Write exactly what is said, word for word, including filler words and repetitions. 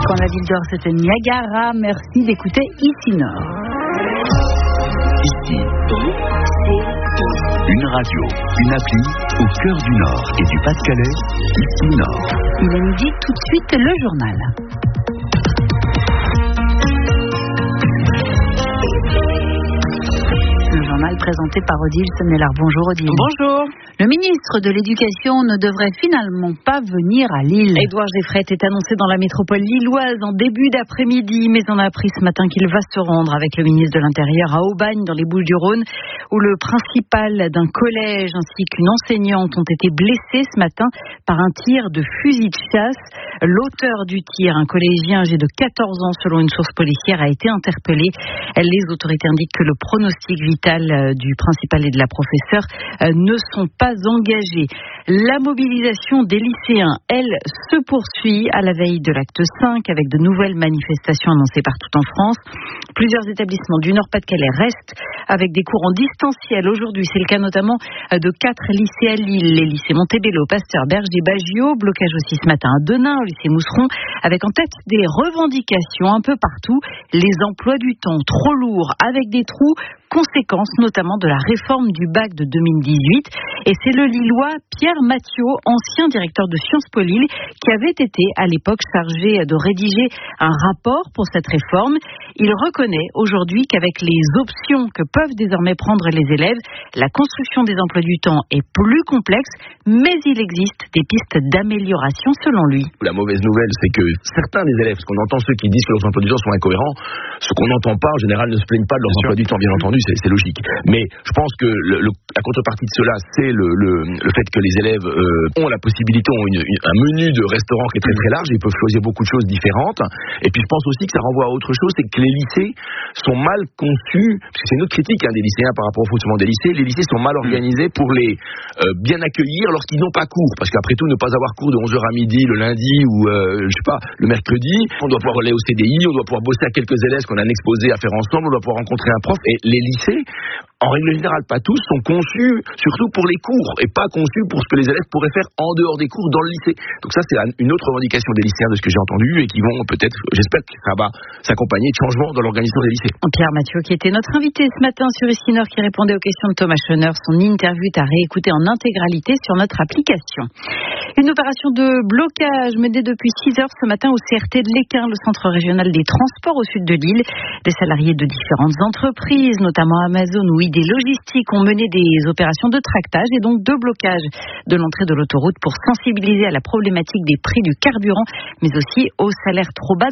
Quand la ville d'or c'était Niagara, merci d'écouter Ici Nord. Ici, une radio, une appli au cœur du Nord et du Pas-de-Calais, Ici Nord. Il est midi, tout de suite le journal. Le journal présenté par Odile Sonnellard. Bonjour Odile. Bonjour. Le ministre de l'Éducation ne devrait finalement pas venir à Lille. Édouard Geffrette est annoncé dans la métropole lilloise en début d'après-midi, mais on a appris ce matin qu'il va se rendre avec le ministre de l'Intérieur à Aubagne, dans les Bouches-du-Rhône, où le principal d'un collège ainsi qu'une enseignante ont été blessés ce matin par un tir de fusil de chasse. L'auteur du tir, un collégien âgé de quatorze ans selon une source policière, a été interpellé. Les autorités indiquent que le pronostic vital du principal et de la professeure ne sont pas engagés. La mobilisation des lycéens, elle, se poursuit à la veille de l'acte cinq avec de nouvelles manifestations annoncées partout en France. Plusieurs établissements du Nord-Pas-de-Calais restent avec des cours en distanciel aujourd'hui. C'est le cas notamment de quatre lycées à Lille, les lycées Montebello, Pasteur, Berger, Baggio. Blocage aussi ce matin à Denain, au lycée Mousseron, avec en tête des revendications un peu partout. Les emplois du temps trop lourds avec des trous, conséquence notamment de la réforme du bac de deux mille dix-huit. Et c'est le Lillois Pierre Mathiot, ancien directeur de Sciences Po Lille, qui avait été à l'époque chargé de rédiger un rapport pour cette réforme. Il reconnaît aujourd'hui qu'avec les options que peuvent désormais prendre les élèves, la construction des emplois du temps est plus complexe, mais il existe des pistes d'amélioration selon lui. La mauvaise nouvelle, c'est que certains des élèves, parce qu'on entend ceux qui disent que leurs emplois du temps sont incohérents, ce qu'on n'entend pas en général ne se plaignent pas de leurs emplois du temps, bien entendu, c'est, c'est logique. Mais je pense que le, le, la contrepartie de cela, c'est le, le, le fait que les élèves euh, ont la possibilité, ont une, une, un menu de restaurant qui est très très large, ils peuvent choisir beaucoup de choses différentes. Et puis je pense aussi que ça renvoie à autre chose, c'est que les lycées sont mal conçus, parce que c'est une autre critique hein, des lycéens par rapport au fonctionnement des lycées, les lycées sont mal organisés pour les euh, bien accueillir lorsqu'ils n'ont pas cours, parce qu'après tout, ne pas avoir cours de onze heures à midi le lundi ou euh, je sais pas, le mercredi, on doit pouvoir aller au C D I, on doit pouvoir bosser à quelques élèves qu'on a un exposé à faire ensemble, on doit pouvoir rencontrer un prof, et les lycées, en règle générale, pas tous, sont conçus surtout pour les cours et pas conçus pour ce que les élèves pourraient faire en dehors des cours dans le lycée. Donc ça, c'est une autre revendication des lycéens de ce que j'ai entendu et qui vont peut-être, j'espère que ça va s'accompagner de changements dans l'organisation des lycées. Pierre Mathiot, qui était notre invité ce matin sur Ici Nord, qui répondait aux questions de Thomas Schoner. Son interview est à réécouter en intégralité sur notre application. Une opération de blocage menée depuis six heures ce matin au C R T de l'Équin, le centre régional des transports au sud de l'île. Des salariés de différentes entreprises, notamment Amazon ou I D Logistique, ont mené des opérations de tractage et donc de blocage de l'entrée de l'autoroute pour sensibiliser à la problématique des prix du carburant, mais aussi aux salaires trop bas